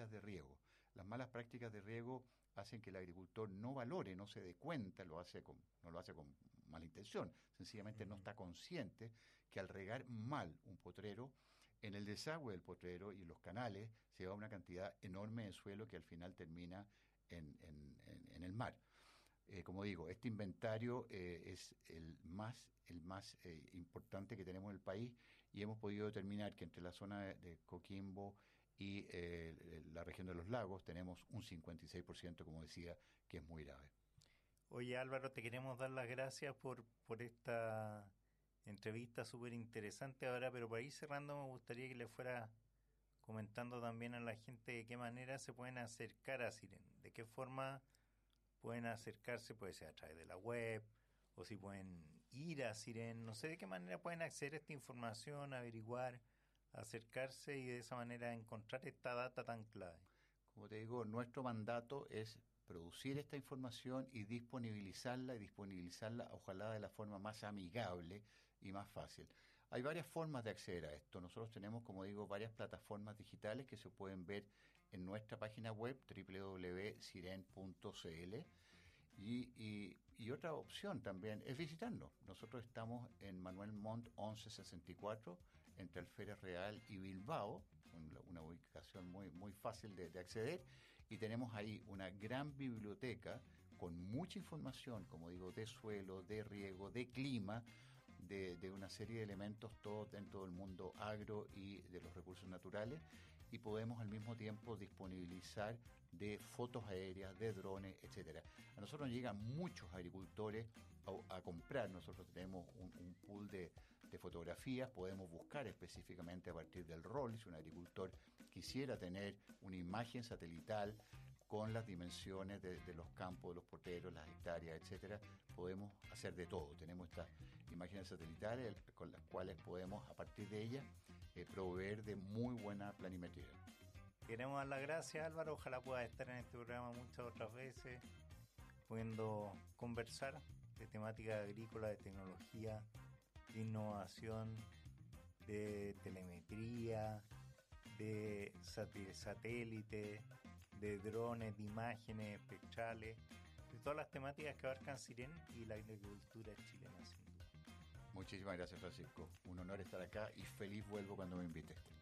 prácticas de riego. Las malas prácticas de riego hacen que el agricultor no valore, no se dé cuenta, no lo hace con mala intención, sencillamente no está consciente que al regar mal un potrero, en el desagüe del potrero y en los canales se va una cantidad enorme de suelo que al final termina en el mar. Como digo, este inventario es el más importante que tenemos en el país, y hemos podido determinar que entre la zona de Coquimbo y la región de los lagos tenemos un 56%, como decía, que es muy grave. Oye, Álvaro, te queremos dar las gracias por esta entrevista súper interesante ahora, pero para ir cerrando me gustaría que le fuera comentando también a la gente de qué manera se pueden acercar a Siren, de qué forma pueden acercarse, puede ser a través de la web, o si pueden ir a Siren, no sé de qué manera pueden acceder a esta información, averiguar, acercarse y de esa manera encontrar esta data tan clave. Como te digo, nuestro mandato es producir esta información y disponibilizarla ojalá de la forma más amigable y más fácil. Hay varias formas de acceder a esto. Nosotros tenemos, como digo, varias plataformas digitales que se pueden ver en nuestra página web www.siren.cl. Y otra opción también es visitarnos. Nosotros estamos en Manuel Montt 1164, entre Alférez Real y Bilbao, una ubicación muy fácil de acceder, y tenemos ahí una gran biblioteca con mucha información, como digo, de suelo, de riego, de clima, de una serie de elementos, todos dentro del mundo agro y de los recursos naturales, y podemos al mismo tiempo disponibilizar de fotos aéreas, de drones, etcétera. A nosotros nos llegan muchos agricultores a comprar. Nosotros tenemos un pool de fotografías, podemos buscar específicamente a partir del rol. Si un agricultor quisiera tener una imagen satelital con las dimensiones de los campos, de los potreros, las hectáreas, etcétera, podemos hacer de todo. Tenemos estas imágenes satelitales con las cuales podemos, a partir de ellas, proveer de muy buena planimetría. Queremos dar las gracias, Álvaro, ojalá pueda estar en este programa muchas otras veces, pudiendo conversar de temática agrícola, de tecnología, de innovación, de telemetría, de satélite, de drones, de imágenes espectrales, de todas las temáticas que abarcan Siren y la agricultura chilena, sin duda. Muchísimas gracias, Francisco. Un honor estar acá y feliz vuelvo cuando me invites.